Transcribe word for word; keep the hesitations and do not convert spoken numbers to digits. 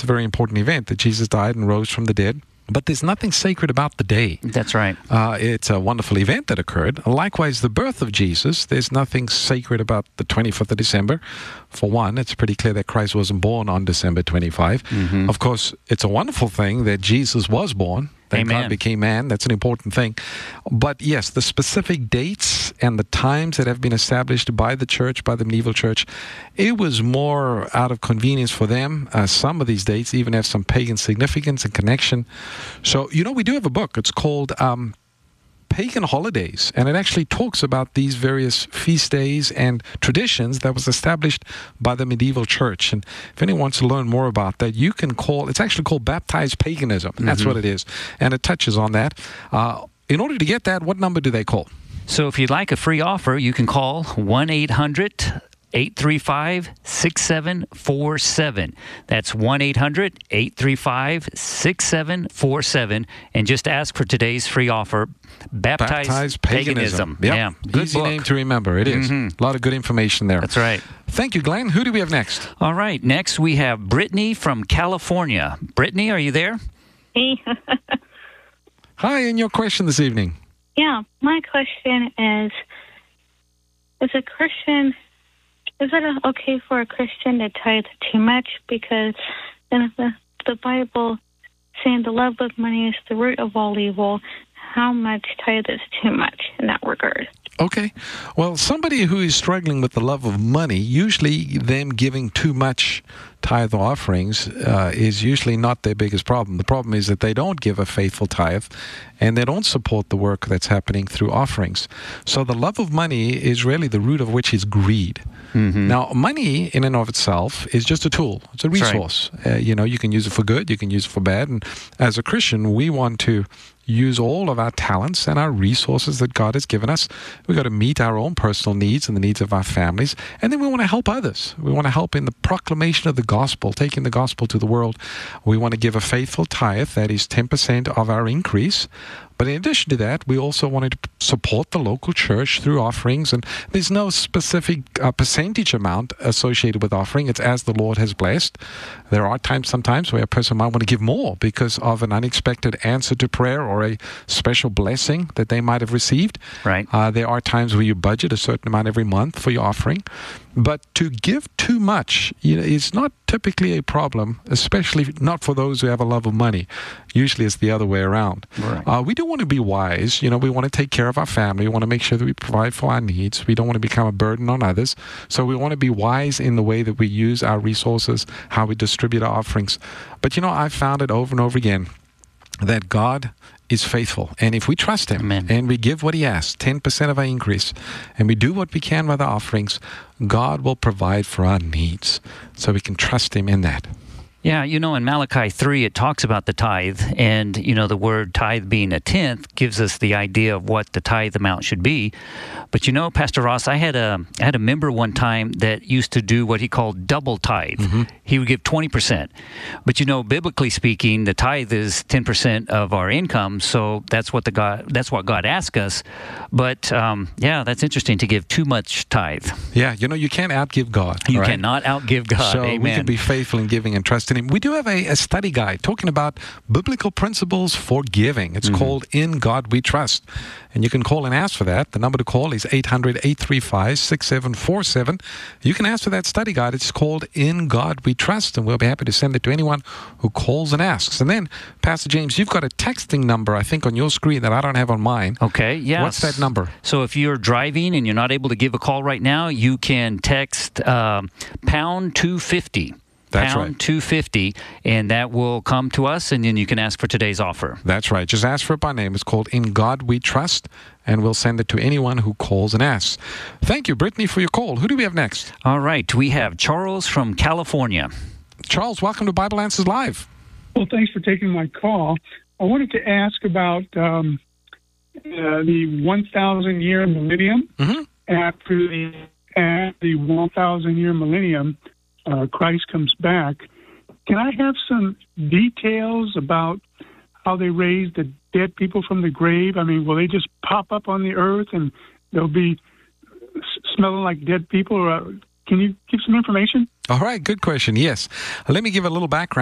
It's a very important event that Jesus died and rose from the dead. But there's nothing sacred about the day. That's right. Uh, it's a wonderful event that occurred. Likewise, the birth of Jesus, there's nothing sacred about the twenty-fifth of December. For one, it's pretty clear that Christ wasn't born on December twenty-fifth. Mm-hmm. Of course, it's a wonderful thing that Jesus was born, that Amen. God became man. That's an important thing. But yes, the specific dates and the times that have been established by the church, by the medieval church, it was more out of convenience for them. Uh, some of these dates even have some pagan significance and connection. So, you know, we do have a book. It's called um, Pagan Holidays, and it actually talks about these various feast days and traditions that was established by the medieval church. And if anyone wants to learn more about that, you can call, it's actually called Baptized Paganism. That's Mm-hmm. what it is. And it touches on that. Uh, in order to get that, what number do they call? So if you'd like a free offer, you can call one eight hundred eight three five six seven four seven. That's one eight hundred eight three five six seven four seven. And just ask for today's free offer, Baptized, Baptized Paganism. Paganism. Yep. Yeah, good Easy book. name to remember. It is. Mhm. A lot of good information there. That's right. Thank you, Glenn. Who do we have next? All right, next we have Brittany from California. Brittany, are you there? Hey. Hi, and your question this evening? Yeah, my question is, is a Christian, is it okay for a Christian to tithe too much? Because then the, the Bible saying the love of money is the root of all evil, how much tithe is too much in that regard? Okay. Well, somebody who is struggling with the love of money, usually them giving too much tithe offerings uh, is usually not their biggest problem. The problem is that they don't give a faithful tithe and they don't support the work that's happening through offerings. So the love of money is really the root of which is greed. Mm-hmm. Now, money in and of itself is just a tool. It's a That's right. resource. Uh, you know, you can use it for good, you can use it for bad. And as a Christian, we want to use all of our talents and our resources that God has given us. We've got to meet our own personal needs and the needs of our families. And then we want to help others. We want to help in the proclamation of the gospel, taking the gospel to the world. We want to give a faithful tithe, that is ten percent of our increase. But in addition to that, we also wanted to support the local church through offerings. And there's no specific uh, percentage amount associated with offering. It's as the Lord has blessed. There are times sometimes where a person might want to give more because of an unexpected answer to prayer or a special blessing that they might have received. Right. Uh, there are times where you budget a certain amount every month for your offering. But to give too much, you know, is not typically a problem, especially not for those who have a love of money. Usually it's the other way around. Right. Uh, we do want to be wise. You know, we want to take care of our family. We want to make sure that we provide for our needs. We don't want to become a burden on others. So we want to be wise in the way that we use our resources, how we distribute our offerings. But, you know, I've found it over and over again that God is faithful. And if we trust Him Amen. and we give what He asks, ten percent of our increase, and we do what we can with our offerings, God will provide for our needs. So we can trust Him in that. Yeah, you know, in Malachi three, it talks about the tithe, and, you know, the word tithe being a tenth gives us the idea of what the tithe amount should be. But, you know, Pastor Ross, I had a I had a member one time that used to do what he called double tithe. Mm-hmm. He would give twenty percent. But, you know, biblically speaking, the tithe is ten percent of our income, so that's what the God that's what God asked us. But, um, yeah, that's interesting to give too much tithe. Yeah, you know, you can't outgive God. You right? cannot outgive God. So Amen. we can be faithful in giving and trusting Him. We do have a, a study guide talking about biblical principles for giving. It's Mm-hmm. called In God We Trust. And you can call and ask for that. The number to call is eight hundred eight three five six seven four seven. You can ask for that study guide. It's called In God We Trust, and we'll be happy to send it to anyone who calls and asks. And then, Pastor James, you've got a texting number, I think, on your screen that I don't have on mine. Okay, yes. What's that number? So if you're driving and you're not able to give a call right now, you can text um, pound two fifty. That's pound right. two fifty, and that will come to us, and then you can ask for today's offer. That's right. Just ask for it by name. It's called In God We Trust, and we'll send it to anyone who calls and asks. Thank you, Brittany, for your call. Who do we have next? All right, we have Charles from California. Charles, welcome to Bible Answers Live. Well, thanks for taking my call. I wanted to ask about um, uh, the one thousand year millennium. Mm-hmm. After the, after the one thousand year millennium, uh, Christ comes back. Can I have some details about how they raise the dead people from the grave? I mean, will they just pop up on the earth and they'll be s- smelling like dead people? Or, uh, can you give some information? All right, good question. Yes. Let me give a little background.